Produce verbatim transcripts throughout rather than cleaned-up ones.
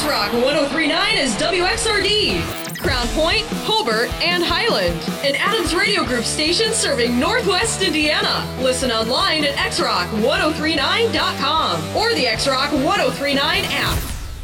X-Rock one oh three point nine is W X R D. Crown Point, Hobart, and Highland. An Adams Radio Group station serving Northwest Indiana. Listen online at x rock ten thirty-nine dot com or the X-Rock ten thirty-nine app.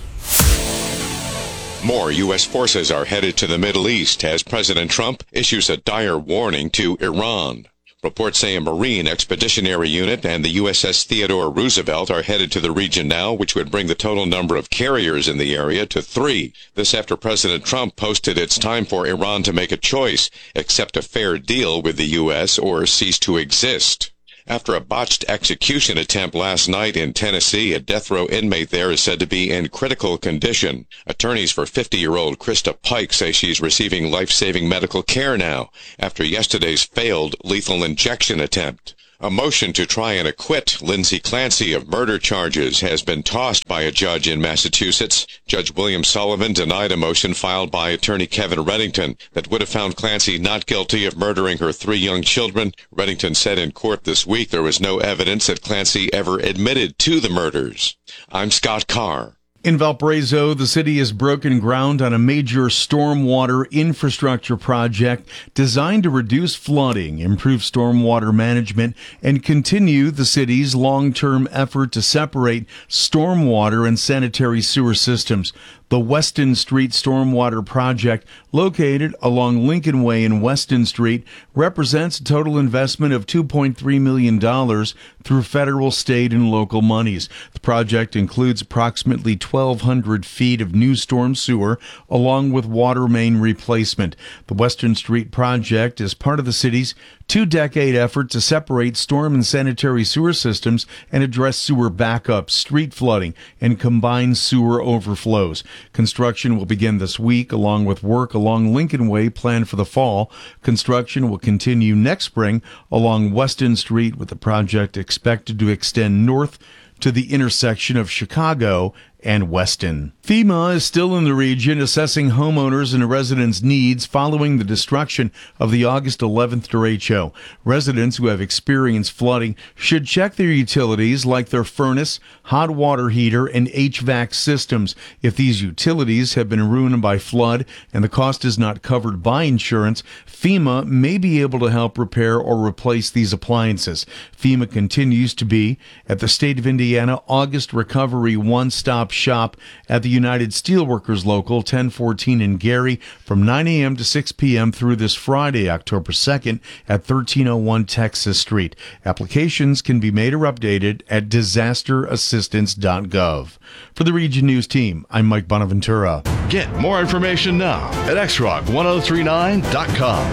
More U S forces are headed to the Middle East as President Trump issues a dire warning to Iran. Reports say a Marine Expeditionary Unit and the U S S Theodore Roosevelt are headed to the region now, which would bring the total number of carriers in the area to three. This after President Trump posted it's time for Iran to make a choice, accept a fair deal with the U S or cease to exist. After a botched execution attempt last night in Tennessee, a death row inmate there is said to be in critical condition. Attorneys for fifty-year-old Krista Pike say she's receiving life-saving medical care now after yesterday's failed lethal injection attempt. A motion to try and acquit Lindsay Clancy of murder charges has been tossed by a judge in Massachusetts. Judge William Sullivan denied a motion filed by attorney Kevin Reddington that would have found Clancy not guilty of murdering her three young children. Reddington said in court this week there was no evidence that Clancy ever admitted to the murders. I'm Scott Carr. In Valparaiso, the city has broken ground on a major stormwater infrastructure project designed to reduce flooding, improve stormwater management, and continue the city's long-term effort to separate stormwater and sanitary sewer systems. The Weston Street Stormwater Project, located along Lincoln Way and Weston Street, represents a total investment of two point three million dollars through federal, state, and local monies. The project includes approximately twelve hundred feet of new storm sewer, along with water main replacement. The Weston Street Project is part of the city's two-decade effort to separate storm and sanitary sewer systems and address sewer backup, street flooding, and combined sewer overflows. Construction will begin this week, along with work along Lincoln Way planned for the fall. Construction will continue next spring along Weston Street, with the project expected to extend north to the intersection of Chicago and Weston. FEMA is still in the region assessing homeowners and residents' needs following the destruction of the August eleventh derecho. Residents who have experienced flooding should check their utilities like their furnace, hot water heater, and H V A C systems. If these utilities have been ruined by flood and the cost is not covered by insurance, FEMA may be able to help repair or replace these appliances. FEMA continues to be, at the State of Indiana August Recovery One-Stop Shop at the United Steelworkers Local ten fourteen in Gary from nine a.m. to six p.m. through this Friday, October second at thirteen oh one Texas Street. Applications can be made or updated at disaster assistance dot gov. For the Region News Team, I'm Mike Bonaventura. Get more information now at x rock ten thirty-nine dot com.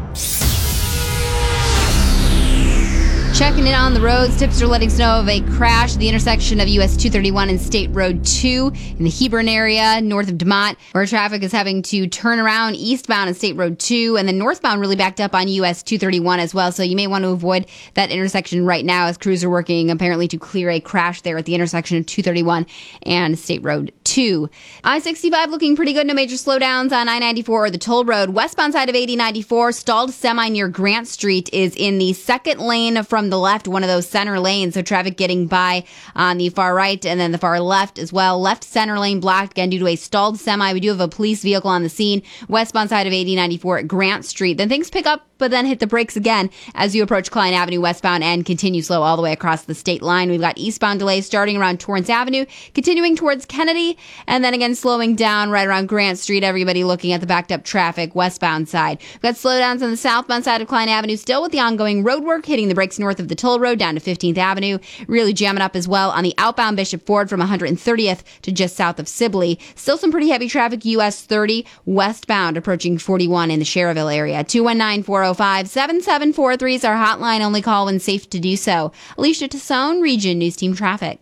Checking in on the roads, tips are letting us know of a crash at the intersection of U S two thirty-one and State Road two in the Hebron area, north of DeMott, where traffic is having to turn around eastbound on State Road two, and then northbound really backed up on U S two thirty-one as well. So you may want to avoid that intersection right now as crews are working apparently to clear a crash there at the intersection of two thirty-one and State Road two. I sixty-five looking pretty good. No major slowdowns on I ninety-four or the toll road. Westbound side of eighty ninety-four, stalled semi near Grant Street is in the second lane from the left, one of those center lanes, so traffic getting by on the far right and then the far left as well. Left center lane blocked again due to a stalled semi. We do have a police vehicle on the scene westbound side of eighty ninety-four at Grant Street. Then things pick up, but then hit the brakes again as you approach Klein Avenue westbound and continue slow all the way across the state line. We've got eastbound delays starting around Torrance Avenue, continuing towards Kennedy, and then again slowing down right around Grant Street. Everybody looking at the backed up traffic westbound side. We've got slowdowns on the southbound side of Klein Avenue still with the ongoing road work, hitting the brakes north of the toll road down to fifteenth Avenue. Really jamming up as well on the outbound Bishop Ford from one hundred thirtieth to just south of Sibley. Still some pretty heavy traffic U S thirty westbound approaching forty-one in the Cherville area. two one nine, four oh five, seven seven four three is our hotline. Only call when safe to do so. Alicia Tassone, Region News Team Traffic.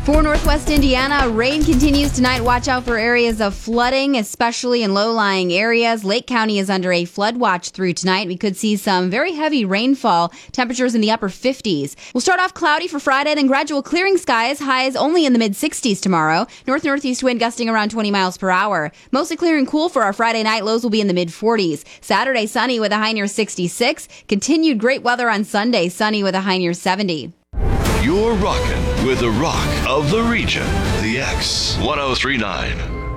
For Northwest Indiana, rain continues tonight. Watch out for areas of flooding, especially in low-lying areas. Lake County is under a flood watch through tonight. We could see some very heavy rainfall, temperatures in the upper fifties. We'll start off cloudy for Friday, then gradual clearing skies, highs only in the mid-sixties tomorrow. North-northeast wind gusting around twenty miles per hour. Mostly clear and cool for our Friday night. Lows will be in the mid-forties. Saturday, sunny with a high near sixty-six. Continued great weather on Sunday, sunny with a high near seventy. You're rocking with the rock of the region, the X ten thirty-nine.